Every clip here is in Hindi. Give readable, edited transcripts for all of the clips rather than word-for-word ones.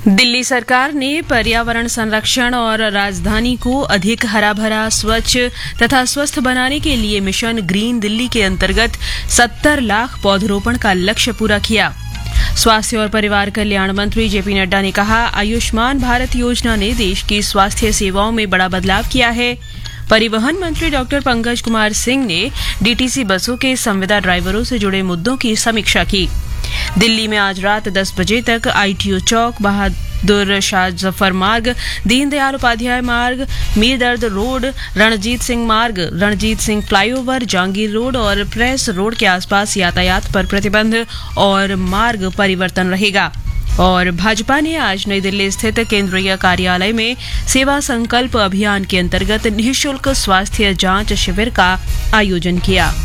दिल्ली सरकार ने पर्यावरण संरक्षण और राजधानी को अधिक हरा भरा, स्वच्छ तथा स्वस्थ बनाने के लिए मिशन ग्रीन दिल्ली के अंतर्गत 70 लाख पौधरोपण का लक्ष्य पूरा किया। स्वास्थ्य और परिवार कल्याण मंत्री जेपी नड्डा ने कहा, आयुष्मान भारत योजना ने देश की स्वास्थ्य सेवाओं में बड़ा बदलाव किया है। परिवहन मंत्री डॉक्टर पंकज कुमार सिंह ने डीटीसी बसों के संविदा ड्राइवरों से जुड़े मुद्दों की समीक्षा की। दिल्ली में आज रात 10 बजे तक आईटीओ चौक, बहादुर शाह जफर मार्ग, दीनदयाल उपाध्याय मार्ग, मीरदर्द रोड, रणजीत सिंह मार्ग, रणजीत सिंह फ्लाईओवर, जहांगीर रोड और प्रेस रोड के आसपास यातायात पर प्रतिबंध और मार्ग परिवर्तन रहेगा। और भाजपा ने आज नई दिल्ली स्थित केंद्रीय कार्यालय में सेवा संकल्प अभियान के अंतर्गत निःशुल्क स्वास्थ्य जांच शिविर का आयोजन किया।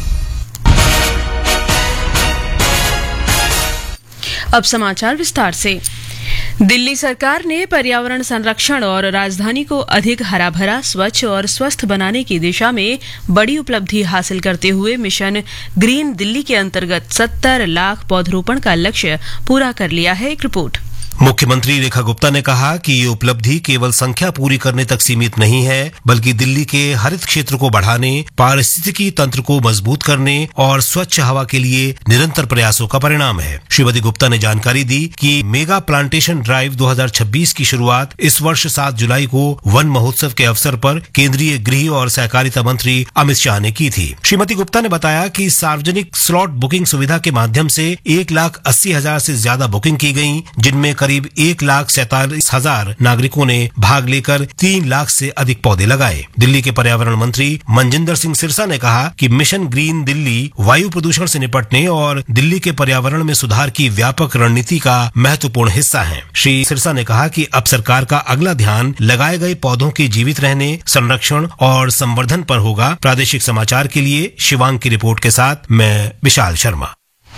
अब समाचार विस्तार से। दिल्ली सरकार ने पर्यावरण संरक्षण और राजधानी को अधिक हरा भरा, स्वच्छ और स्वस्थ बनाने की दिशा में बड़ी उपलब्धि हासिल करते हुए मिशन ग्रीन दिल्ली के अंतर्गत 70 लाख पौधरोपण का लक्ष्य पूरा कर लिया है। एक रिपोर्ट। मुख्यमंत्री रेखा गुप्ता ने कहा कि ये उपलब्धि केवल संख्या पूरी करने तक सीमित नहीं है, बल्कि दिल्ली के हरित क्षेत्र को बढ़ाने, पारिस्थितिकी तंत्र को मजबूत करने और स्वच्छ हवा के लिए निरंतर प्रयासों का परिणाम है। श्रीमती गुप्ता ने जानकारी दी कि मेगा प्लांटेशन ड्राइव 2026 की शुरुआत इस वर्ष 7 जुलाई को वन महोत्सव के अवसर पर केंद्रीय गृह और सहकारिता मंत्री अमित शाह ने की थी। श्रीमती गुप्ता ने बताया कि सार्वजनिक स्लॉट बुकिंग सुविधा के माध्यम से 1,80,000 से ज्यादा बुकिंग की गयी, जिनमें करीब 1,47,000 नागरिकों ने भाग लेकर 3 लाख से अधिक पौधे लगाए। दिल्ली के पर्यावरण मंत्री मनजिंदर सिंह सिरसा ने कहा कि मिशन ग्रीन दिल्ली वायु प्रदूषण से निपटने और दिल्ली के पर्यावरण में सुधार की व्यापक रणनीति का महत्वपूर्ण हिस्सा है। श्री सिरसा ने कहा कि अब सरकार का अगला ध्यान लगाए गए पौधों के जीवित रहने, संरक्षण और संवर्धन पर होगा। प्रादेशिक समाचार के लिए शिवांग की रिपोर्ट के साथ मैं विशाल शर्मा।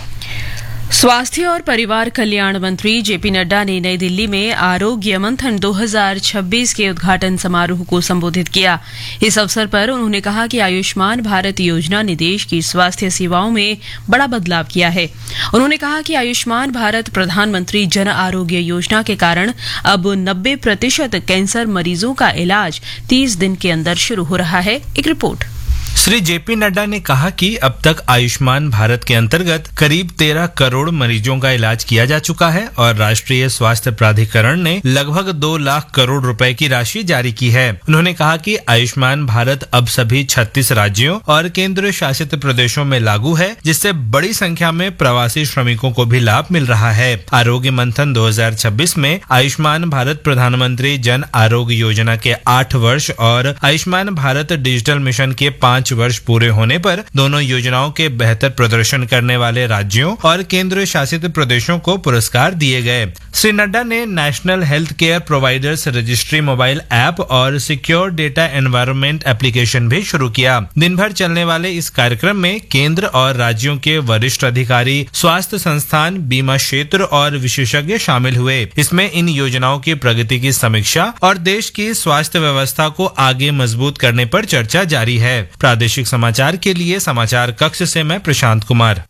स्वास्थ्य और परिवार कल्याण मंत्री जेपी नड्डा ने नई दिल्ली में आरोग्य मंथन 2026 के उद्घाटन समारोह को संबोधित किया। इस अवसर पर उन्होंने कहा कि आयुष्मान भारत योजना ने देश की स्वास्थ्य सेवाओं में बड़ा बदलाव किया है। उन्होंने कहा कि आयुष्मान भारत प्रधानमंत्री जन आरोग्य योजना के कारण अब 90% कैंसर मरीजों का इलाज 30 दिन के अंदर शुरू हो रहा है। एक रिपोर्ट। श्री जेपी नड्डा ने कहा कि अब तक आयुष्मान भारत के अंतर्गत करीब 13 करोड़ मरीजों का इलाज किया जा चुका है और राष्ट्रीय स्वास्थ्य प्राधिकरण ने लगभग 2 लाख करोड़ रुपए की राशि जारी की है। उन्होंने कहा कि आयुष्मान भारत अब सभी 36 राज्यों और केंद्र शासित प्रदेशों में लागू है, जिससे बड़ी संख्या में प्रवासी श्रमिकों को भी लाभ मिल रहा है। आरोग्य मंथन 2026 में आयुष्मान भारत प्रधानमंत्री जन आरोग्य योजना के 8 वर्ष और आयुष्मान भारत डिजिटल मिशन के 5 वर्ष पूरे होने पर दोनों योजनाओं के बेहतर प्रदर्शन करने वाले राज्यों और केंद्र शासित प्रदेशों को पुरस्कार दिए गए। श्री नड्डा ने national health care providers registry mobile app और सिक्योर डेटा एनवायरनमेंट एप्लीकेशन भी शुरू किया। दिन भर चलने वाले इस कार्यक्रम में केंद्र और राज्यों के वरिष्ठ अधिकारी, स्वास्थ्य संस्थान, बीमा क्षेत्र और विशेषज्ञ शामिल हुए। इसमें इन योजनाओं की प्रगति की समीक्षा और देश की स्वास्थ्य व्यवस्था को आगे मजबूत करने पर चर्चा जारी है। प्रादेशिक समाचार के लिए समाचार कक्ष से मैं प्रशांत कुमार।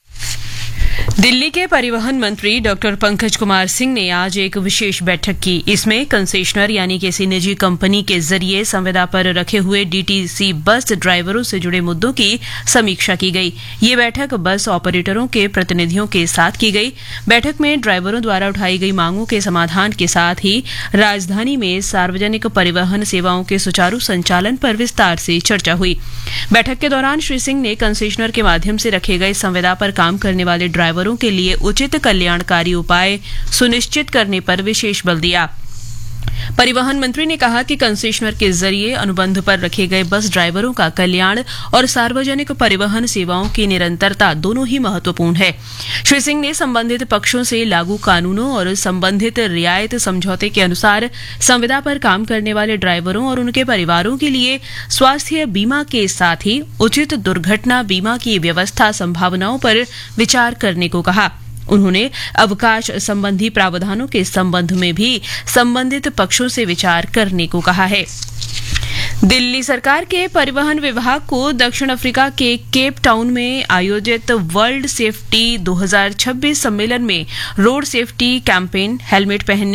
दिल्ली के परिवहन मंत्री डॉक्टर पंकज कुमार सिंह ने आज एक विशेष बैठक की। इसमें कंसेशनर यानी किसी निजी कंपनी के जरिए संविदा पर रखे हुए डीटीसी बस ड्राइवरों से जुड़े मुद्दों की समीक्षा की गई। ये बैठक बस ऑपरेटरों के प्रतिनिधियों के साथ की गई। बैठक में ड्राइवरों द्वारा उठाई गई मांगों के समाधान के साथ ही राजधानी में सार्वजनिक परिवहन सेवाओं के सुचारू संचालन पर विस्तार से चर्चा हुई। बैठक के दौरान श्री सिंह ने कंसेशनर के माध्यम से रखे गए संविदा पर काम करने वाले ड्राइवरों के लिए उचित कल्याणकारी उपाय सुनिश्चित करने पर विशेष बल दिया। परिवहन मंत्री ने कहा कि कंसेशनर के जरिए अनुबंध पर रखे गए बस ड्राइवरों का कल्याण और सार्वजनिक परिवहन सेवाओं की निरंतरता दोनों ही महत्वपूर्ण है। श्री सिंह ने संबंधित पक्षों से लागू कानूनों और संबंधित रियायत समझौते के अनुसार संविदा पर काम करने वाले ड्राइवरों और उनके परिवारों के लिए स्वास्थ्य बीमा के साथ ही उचित दुर्घटना बीमा की व्यवस्था संभावनाओं पर विचार करने को कहा। उन्होंने अवकाश संबंधी प्रावधानों के संबंध में भी संबंधित पक्षों से विचार करने को कहा है। दिल्ली सरकार के परिवहन विभाग को दक्षिण अफ्रीका के केप टाउन में आयोजित वर्ल्ड सेफ्टी 2026 सम्मेलन में रोड सेफ्टी कैंपेन, हेलमेट पहनने